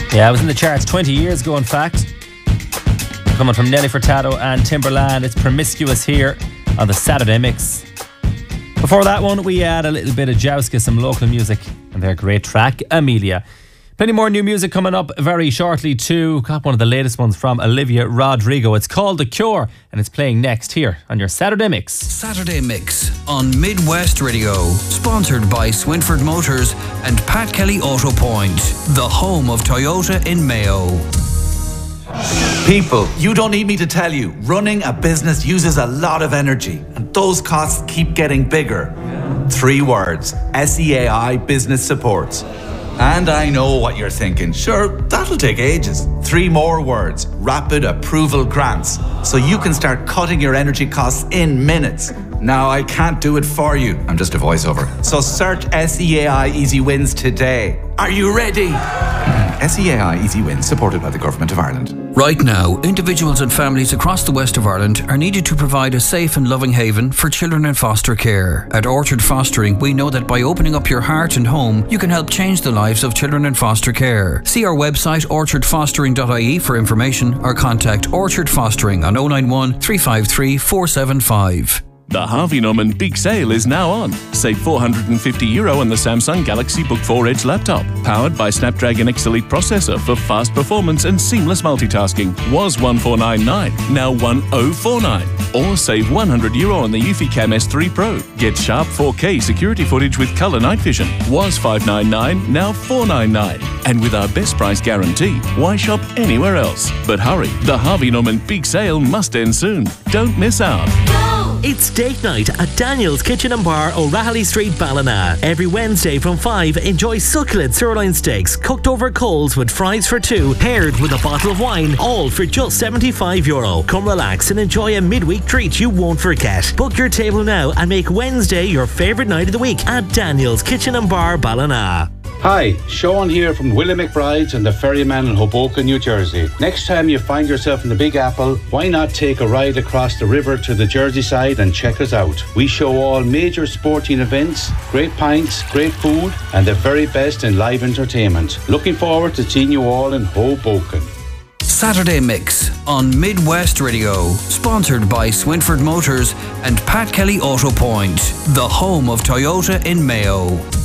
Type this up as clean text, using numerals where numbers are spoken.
Yeah, I was in the charts 20 years ago, in fact. Coming from Nelly Furtado and Timberland, it's Promiscuous here on the Saturday Mix. Before that one, we had a little bit of Jouska, some local music, and their great track, Amelia. Plenty more new music coming up very shortly too. Got one of the latest ones from Olivia Rodrigo. It's called The Cure, and it's playing next here on your Saturday Mix. Saturday Mix on Midwest Radio. Sponsored by Swinford Motors and Pat Kelly Auto Point, the home of Toyota in Mayo. People, you don't need me to tell you, running a business uses a lot of energy, and those costs keep getting bigger. 3 words: SEAI Business Supports. And I know what you're thinking. Sure, that'll take ages. 3 more words: Rapid Approval Grants. So you can start cutting your energy costs in minutes. Now, I can't do it for you. I'm just a voiceover. So search SEAI Easy Wins today. Are you ready? SEAI Easy Wins, supported by the Government of Ireland. Right now, individuals and families across the west of Ireland are needed to provide a safe and loving haven for children in foster care. At Orchard Fostering, we know that by opening up your heart and home, you can help change the lives of children in foster care. See our website orchardfostering.ie for information, or contact Orchard Fostering on 091 353 475. The Harvey Norman Big Sale is now on. Save €450 on the Samsung Galaxy Book 4 Edge laptop. Powered by Snapdragon X Elite processor for fast performance and seamless multitasking. Was $1,499, now $1,049. Or save €100 on the Eufy Cam S3 Pro. Get sharp 4K security footage with color night vision. Was $599, now $499. And with our best price guarantee, why shop anywhere else? But hurry, the Harvey Norman Big Sale must end soon. Don't miss out. It's date night at Daniel's Kitchen and Bar, O'Rahilly Street, Ballina. Every Wednesday from 5, enjoy succulent sirloin steaks cooked over coals with fries for 2, paired with a bottle of wine, all for just €75. Come relax and enjoy a midweek treat you won't forget. Book your table now and make Wednesday your favourite night of the week at Daniel's Kitchen and Bar, Ballina. Hi, Sean here from Willie McBride's and the Ferryman in Hoboken, New Jersey. Next time you find yourself in the Big Apple, why not take a ride across the river to the Jersey side and check us out? We show all major sporting events, great pints, great food, and the very best in live entertainment. Looking forward to seeing you all in Hoboken. Saturday Mix on Midwest Radio. Sponsored by Swinford Motors and Pat Kelly Auto Point, the home of Toyota in Mayo.